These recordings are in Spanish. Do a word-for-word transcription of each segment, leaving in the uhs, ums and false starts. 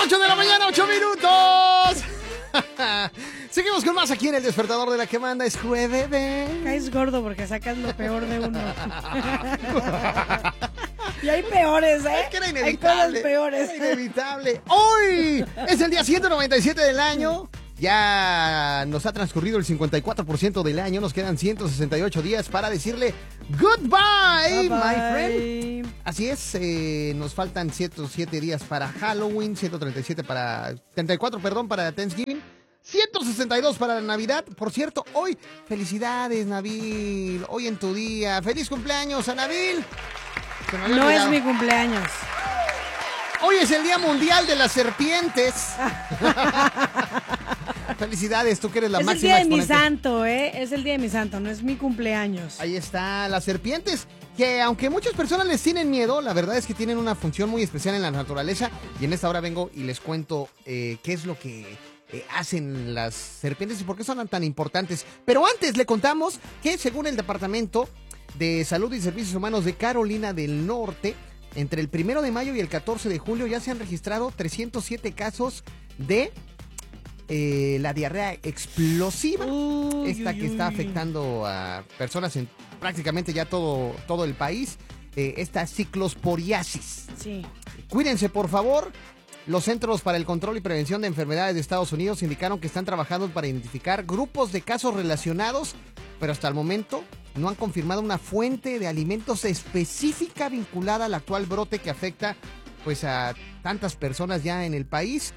ocho de la mañana, ocho minutos. Seguimos con más aquí en el despertador de la que manda. Es jueves. Caes gordo porque sacas lo peor de uno. Y hay peores, ¿eh? Es que era inevitable. Hay cosas peores. Era inevitable. Hoy es el día ciento noventa y siete del año. Ya nos ha transcurrido el cincuenta y cuatro por ciento del año. Nos quedan ciento sesenta y ocho días para decirle goodbye, Bye, bye. my friend. Así es, eh, nos faltan ciento siete días para Halloween, ciento treinta y siete para... treinta y cuatro, perdón, para Thanksgiving. ciento sesenta y dos para la Navidad. Por cierto, hoy, felicidades, Nabil. Hoy en tu día. ¡Feliz cumpleaños a Nabil! Se me había No olvidado. es mi cumpleaños. Hoy es el Día Mundial de las Serpientes. Felicidades, tú que eres la Es el máxima día de mi exponente. santo, ¿eh? Es el día de mi santo, no es mi cumpleaños. Ahí está, las serpientes, que aunque muchas personas les tienen miedo, la verdad es que tienen una función muy especial en la naturaleza. Y en esta hora vengo y les cuento eh, qué es lo que eh, hacen las serpientes y por qué son tan importantes. Pero antes le contamos que según el Departamento de Salud y Servicios Humanos de Carolina del Norte, entre el primero de mayo y el catorce de julio ya se han registrado trescientos siete casos de eh, la diarrea explosiva. Uy, Esta uy, que está uy. afectando a personas en prácticamente ya todo, todo el país. Eh, esta ciclosporiasis. Sí. Cuídense, por favor. Los Centros para el Control y Prevención de Enfermedades de Estados Unidos indicaron que están trabajando para identificar grupos de casos relacionados, pero hasta el momento no han confirmado una fuente de alimentos específica vinculada al actual brote que afecta pues a tantas personas ya en el país.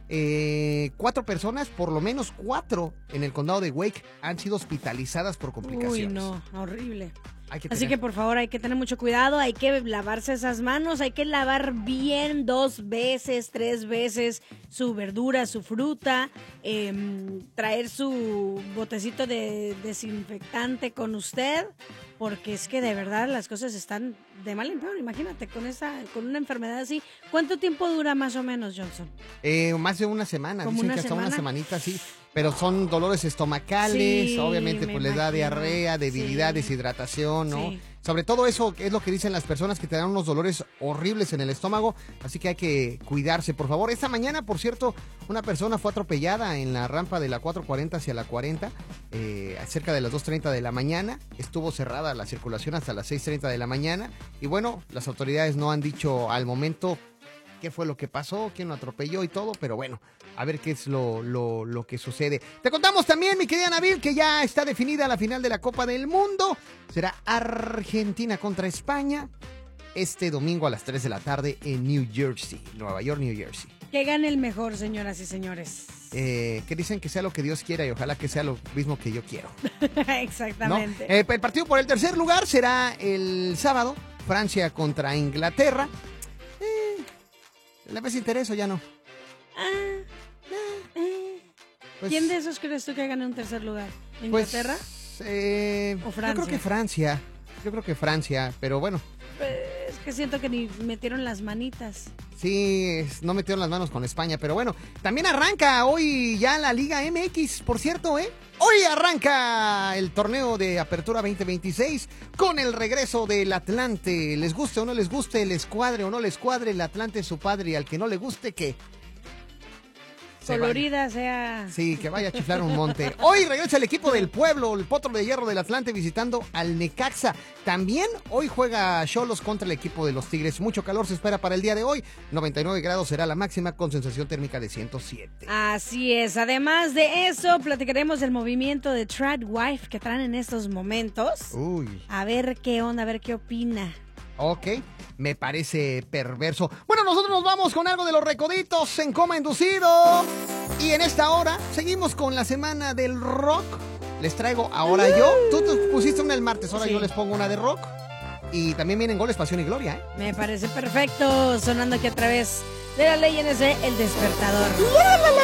Eh, cuatro personas, por lo menos cuatro en el condado de Wake, han sido hospitalizadas por complicaciones. Uy, no, horrible. Hay que Así tener- que por favor hay que tener mucho cuidado, hay que lavarse esas manos, hay que lavar bien dos veces, tres veces su verdura, su fruta, eh, traer su botecito de desinfectante con usted, porque es que de verdad las cosas están de mal en peor. Imagínate, con esa, con una enfermedad así, ¿cuánto tiempo dura más o menos, Johnson? Eh, más de una semana, ¿Como dicen una que hasta semana? una semanita, sí. Pero son dolores estomacales, Sí, obviamente me pues les da imagino. diarrea, debilidad, Sí. deshidratación, ¿no? Sí. Sobre todo eso es lo que dicen las personas, que te dan unos dolores horribles en el estómago, así que hay que cuidarse, por favor. Esta mañana, por cierto, una persona fue atropellada en la rampa de la cuatro cuarenta hacia la cuarenta, eh, cerca de las dos treinta de la mañana. Estuvo cerrada la circulación hasta las seis treinta de la mañana y bueno, las autoridades no han dicho al momento qué fue lo que pasó, quién lo atropelló y todo, pero bueno, a ver qué es lo, lo, lo que sucede. Te contamos también, mi querida Nabil, que ya está definida la final de la Copa del Mundo. Será Argentina contra España este domingo a las tres de la tarde en New Jersey, Nueva York, New Jersey. Que gane el mejor, señoras y señores. Eh, que dicen que sea lo que Dios quiera y ojalá que sea lo mismo que yo quiero. ¿No? Exactamente. Eh, el partido por el tercer lugar será el sábado, Francia contra Inglaterra. Eh, ¿Le ves interés o ya no? Ah, eh. Pues- ¿Quién de esos crees tú que gane un tercer lugar? Pues, ¿Inglaterra? eh, ¿O Yo Francia? creo que Francia. Yo creo que Francia, pero bueno, Pues, es que siento que ni metieron las manitas. sí, es- no metieron las manos con España, pero bueno, también arranca hoy ya la Liga M X, por cierto, ¿eh? Hoy arranca el torneo de Apertura veinte veintiséis con el regreso del Atlante. Les guste o no les guste, les cuadre o no les cuadre, el Atlante es su padre y al que no le guste, que se vaya. Colorida sea... Sí, que vaya a chiflar un monte. Hoy regresa el equipo del pueblo, el Potro de Hierro del Atlante, visitando al Necaxa. También hoy juega Xolos contra el equipo de los Tigres. Mucho calor se espera para el día de hoy. noventa y nueve grados será la máxima con sensación térmica de ciento siete. Así es. Además de eso, platicaremos del movimiento de Tradwife que traen en estos momentos. Uy, A ver qué onda, a ver qué opina. ok, me parece perverso. Bueno, nosotros nos vamos con algo de los Recoditos en Coma Inducido. Y en esta hora seguimos con la semana del rock. Les traigo ahora yo. Tú te pusiste una el martes, ahora Sí. yo les pongo una de rock. Y también vienen goles, pasión y gloria, ¿eh? Me parece perfecto. Sonando aquí a través de la ley N S, El Despertador.